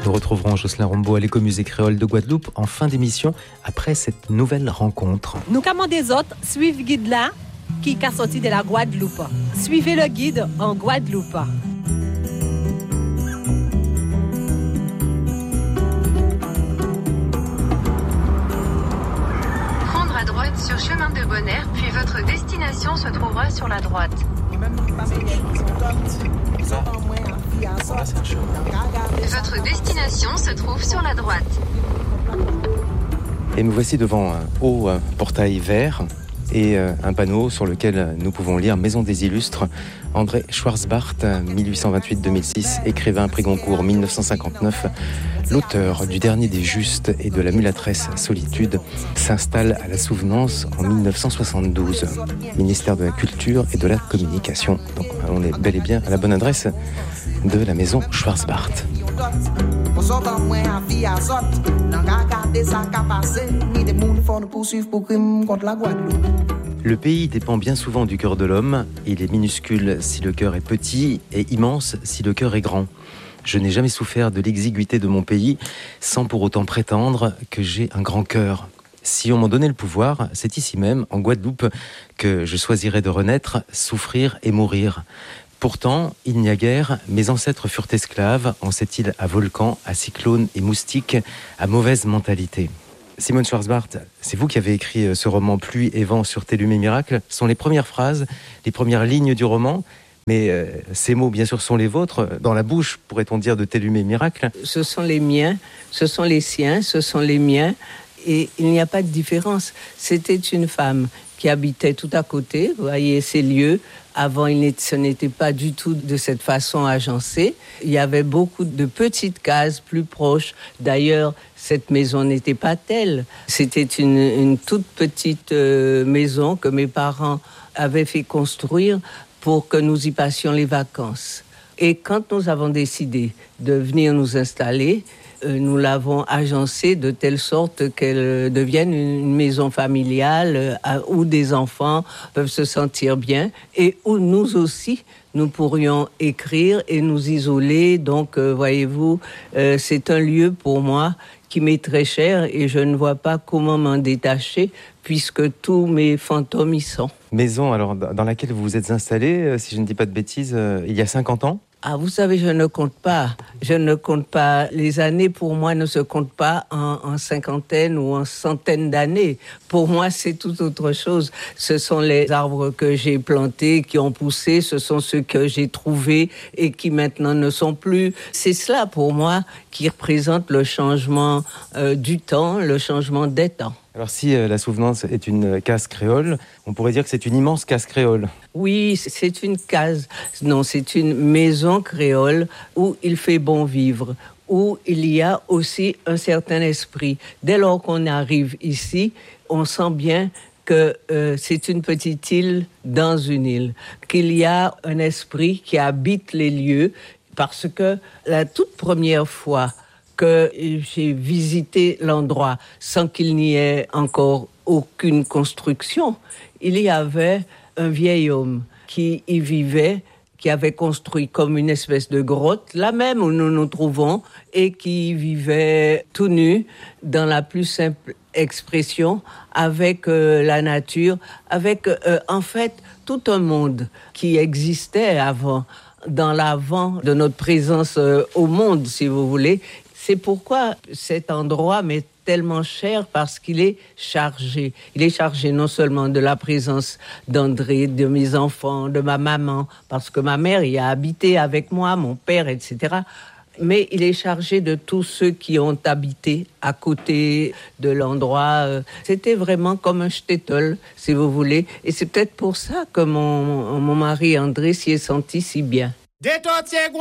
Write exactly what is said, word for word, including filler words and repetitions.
Nous retrouverons Jocelyn Rombaud à l'Écomusée créole de Guadeloupe en fin d'émission après cette nouvelle rencontre. Nous commandons des autres, suivez le guide là qui est sorti de la Guadeloupe. Suivez le guide en Guadeloupe. Prendre à droite sur chemin de Bonaire, puis votre destination se trouvera sur la droite. Votre destination se trouve sur la droite. Et nous voici devant un haut portail vert et un panneau sur lequel nous pouvons lire Maison des Illustres. André Schwarzbart, mille huit cent vingt-huit à deux mille six, écrivain, prix Goncourt mille neuf cent cinquante-neuf, l'auteur du Dernier des Justes et de la Mulâtresse Solitude, s'installe à la Souvenance en mille neuf cent soixante-douze. Ministère de la Culture et de la Communication. Donc on est bel et bien à la bonne adresse de la Maison Schwarzbart. Le pays dépend bien souvent du cœur de l'homme. Il est minuscule si le cœur est petit et immense si le cœur est grand. Je n'ai jamais souffert de l'exiguïté de mon pays sans pour autant prétendre que j'ai un grand cœur. Si on m'en donnait le pouvoir, c'est ici même, en Guadeloupe, que je choisirais de renaître, souffrir et mourir. Pourtant, il n'y a guère, mes ancêtres furent esclaves en cette île à volcans, à cyclones et moustiques, à mauvaise mentalité. Simone Schwarzbart, c'est vous qui avez écrit ce roman Pluie et vent sur Télume et Miracle. Ce sont les premières phrases, les premières lignes du roman. Mais euh, ces mots, bien sûr, sont les vôtres. Dans la bouche, pourrait-on dire, de Télume et Miracle. Ce sont les miens, ce sont les siens, ce sont les miens. Et il n'y a pas de différence. C'était une femme qui habitait tout à côté. Vous voyez ces lieux. Avant, il ce n'était pas du tout de cette façon agencé. Il y avait beaucoup de petites cases plus proches. D'ailleurs, cette maison n'était pas telle. C'était une, une toute petite euh, maison que mes parents avaient fait construire pour que nous y passions les vacances. Et quand nous avons décidé de venir nous installer, euh, nous l'avons agencée de telle sorte qu'elle devienne une maison familiale euh, où des enfants peuvent se sentir bien et où nous aussi, nous pourrions écrire et nous isoler. Donc, euh, voyez-vous, euh, c'est un lieu pour moi qui m'est très cher et je ne vois pas comment m'en détacher puisque tous mes fantômes y sont. Maison alors, dans laquelle vous vous êtes installé, si je ne dis pas de bêtises, euh, il y a cinquante ans ? Ah, vous savez, je ne compte pas. Je ne compte pas. Les années, pour moi, ne se comptent pas en, en cinquantaine ou en centaine d'années. Pour moi, c'est tout autre chose. Ce sont les arbres que j'ai plantés, qui ont poussé. Ce sont ceux que j'ai trouvés et qui maintenant ne sont plus. C'est cela, pour moi, qui représente le changement euh, du temps, le changement des temps. Alors si euh, la Souvenance est une case créole, on pourrait dire que c'est une immense case créole. Oui, c'est une case. Non, c'est une maison créole où il fait bon vivre, où il y a aussi un certain esprit. Dès lors qu'on arrive ici, on sent bien que euh, c'est une petite île dans une île, qu'il y a un esprit qui habite les lieux, parce que la toute première fois que j'ai visité l'endroit sans qu'il n'y ait encore aucune construction, il y avait un vieil homme qui y vivait, qui avait construit comme une espèce de grotte, là même où nous nous trouvons, et qui vivait tout nu, dans la plus simple expression, avec euh, la nature, avec euh, en fait tout un monde qui existait avant, dans l'avant de notre présence euh, au monde, si vous voulez. C'est pourquoi cet endroit m'est tellement cher, parce qu'il est chargé. Il est chargé non seulement de la présence d'André, de mes enfants, de ma maman, parce que ma mère y a habité avec moi, mon père, et cetera. Mais il est chargé de tous ceux qui ont habité à côté de l'endroit. C'était vraiment comme un shtetl, si vous voulez. Et c'est peut-être pour ça que mon, mon mari André s'y est senti si bien.